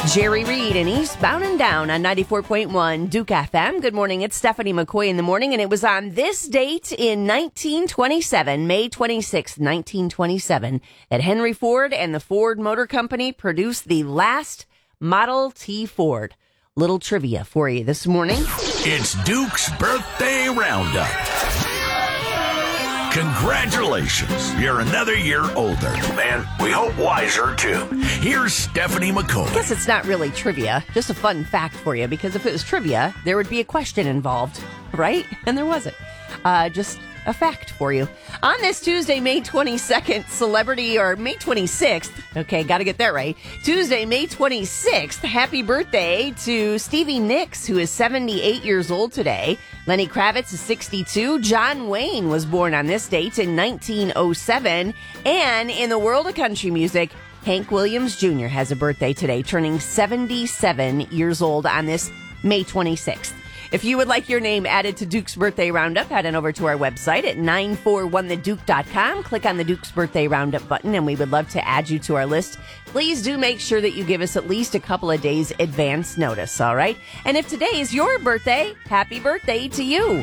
Jerry Reed and Eastbound and Down on 94.1 Duke FM. Good morning. It's Stephanie McCoy in the morning, and it was on this date in 1927, May 26, 1927, that Henry Ford and the Ford Motor Company produced the last Model T Ford. Little trivia for you this morning. It's Duke's Birthday Roundup. Congratulations, you're another year older, and we hope wiser, too. Here's Stephanie McCoy. I guess it's not really trivia, just a fun fact for you, because if it was trivia, there would be a question involved, right? And there wasn't. Just a fact for you. On this Tuesday, May 22nd, May 26th, okay, got to get that right. Tuesday, May 26th, happy birthday to Stevie Nicks, who is 78 years old today. Lenny Kravitz is 62. John Wayne was born on this date in 1907. And in the world of country music, Hank Williams Jr. has a birthday today, turning 77 years old on this May 26th. If you would like your name added to Duke's Birthday Roundup, head on over to our website at 941theduke.com. Click on the Duke's Birthday Roundup button, and we would love to add you to our list. Please do make sure that you give us at least a couple of days advance notice, all right? And if today is your birthday, happy birthday to you.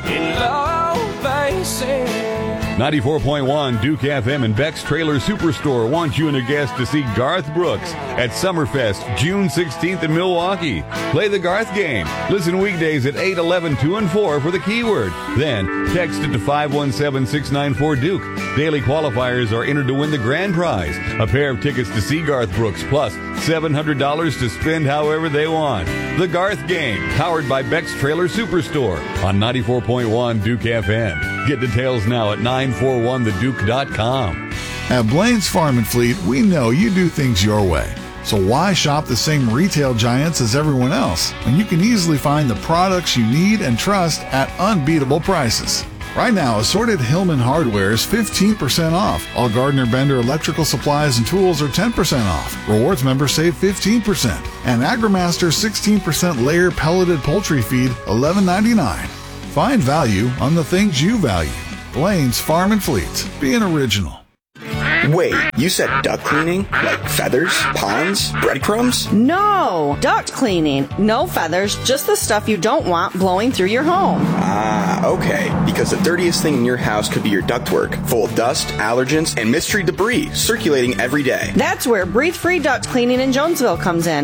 94.1 Duke FM and Beck's Trailer Superstore want you and a guest to see Garth Brooks at Summerfest, June 16th in Milwaukee. Play the Garth game. Listen weekdays at 8, 11, 2, and 4 for the keyword. Then text it to 517-694-DUKE. Daily qualifiers are entered to win the grand prize, a pair of tickets to see Garth Brooks, plus $700 to spend however they want. The Garth Game, powered by Beck's Trailer Superstore on 94.1 Duke FM. Get details now at 941theduke.com. At Blaine's Farm and Fleet, we know you do things your way. So why shop the same retail giants as everyone else when you can easily find the products you need and trust at unbeatable prices? Right now, assorted Hillman hardware is 15% off. All Gardner Bender electrical supplies and tools are 10% off. Rewards members save 15%. And AgriMaster 16% layer pelleted poultry feed, $11.99. Find value on the things you value. Blaine's Farm and Fleet. Be an original. Wait, you said duct cleaning? Like feathers, ponds, breadcrumbs? No, duct cleaning. No feathers, just the stuff you don't want blowing through your home. Ah, okay. Because the dirtiest thing in your house could be your ductwork, full of dust, allergens, and mystery debris circulating every day. That's where Breathe Free Duct Cleaning in Jonesville comes in.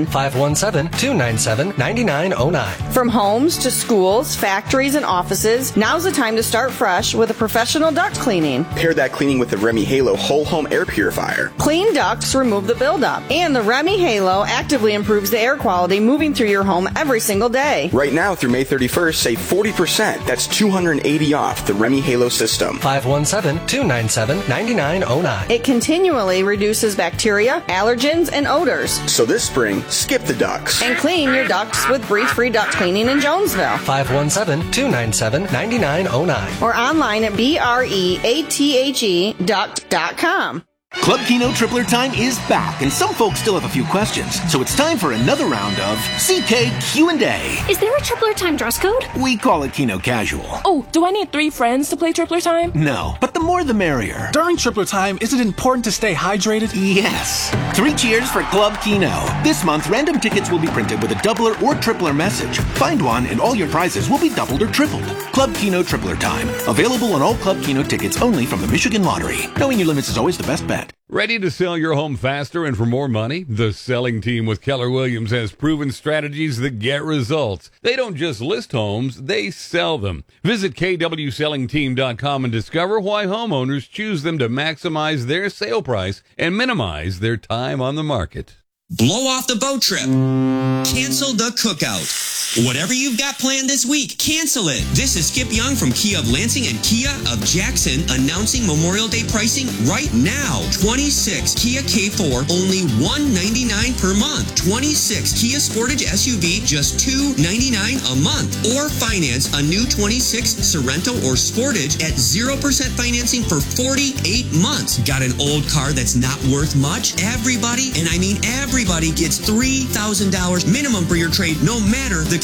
517-297-9909. From homes to schools, factories, and offices, now's the time to start fresh with a professional duct cleaning. Pair that cleaning with the Remy Halo Whole Home Air Purifier. Clean ducts remove the buildup, and the Remy Halo actively improves the air quality moving through your home every single day. Right now through May 31st, save 40%. That's $280 off the Remy Halo system. 517-297-9909. It continually reduces bacteria, allergens, and odors. So this spring, skip the ducts. And clean your ducts with Breathe Free Duct Cleaning in Jonesville. 517-297-9909. Or online at BREATHE.com. Club Keno Tripler Time is back, and some folks still have a few questions. So it's time for another round of CK Q&A. Is there a Tripler Time dress code? We call it Keno Casual. Oh, do I need 3 friends to play Tripler Time? No, but the more the merrier. During Tripler Time, is it important to stay hydrated? Yes. 3 cheers for Club Keno. This month, random tickets will be printed with a doubler or tripler message. Find one, and all your prizes will be doubled or tripled. Club Keno Tripler Time. Available on all Club Keno tickets only from the Michigan Lottery. Knowing your limits is always the best bet. Ready to sell your home faster and for more money? The selling team with Keller Williams has proven strategies that get results. They don't just list homes, they sell them. Visit kwsellingteam.com and discover why homeowners choose them to maximize their sale price and minimize their time on the market. Blow off the boat trip. Cancel the cookout. Whatever you've got planned this week, cancel it. This is Skip Young from Kia of Lansing and Kia of Jackson announcing Memorial Day pricing right now. 26 Kia K4, only $199 per month. 26 Kia Sportage SUV, just $299 a month. Or finance a new 26 Sorento or Sportage at 0% financing for 48 months. Got an old car that's not worth much? Everybody, and I mean everybody, gets $3,000 minimum for your trade, no matter the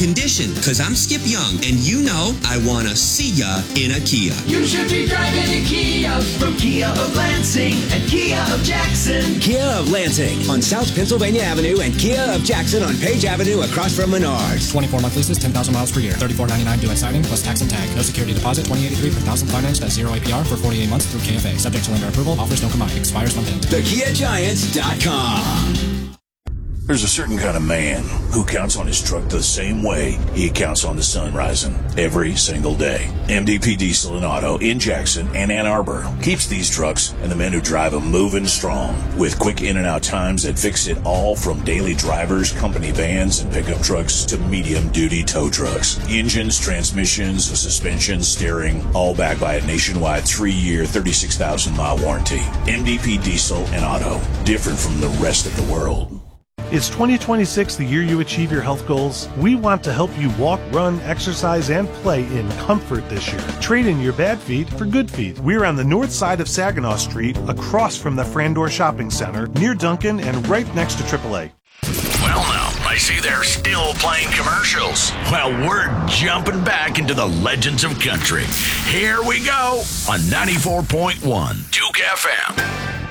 condition. Cause I'm Skip Young, and you know I wanna see ya in a Kia. You should be driving a Kia from Kia of Lansing and Kia of Jackson. Kia of Lansing on South Pennsylvania Avenue and Kia of Jackson on Page Avenue across from Menards. 24-month leases, 10,000 miles per year. $34.99 due at signing plus tax and tag. No security deposit. $20.83 per thousand financed at 0 APR for 48 months through KFA. Subject to lender approval. Offers don't combine. Expires month end. TheKiaGiants.com. There's a certain kind of man who counts on his truck the same way he counts on the sun rising every single day. MDP Diesel and Auto in Jackson and Ann Arbor keeps these trucks and the men who drive them moving strong with quick in and out times that fix it all from daily drivers, company vans, and pickup trucks to medium duty tow trucks. Engines, transmissions, suspension, steering, all backed by a nationwide 3-year, 36,000-mile warranty. MDP Diesel and Auto, different from the rest of the world. Is 2026 the year you achieve your health goals? We want to help you walk, run, exercise, and play in comfort this year. Trade in your bad feet for good feet. We're on the north side of Saginaw Street, across from the Frandor Shopping Center, near Duncan, and right next to AAA. Well, now, I see they're still playing commercials. Well, we're jumping back into the legends of country. Here we go on 94.1 Duke FM.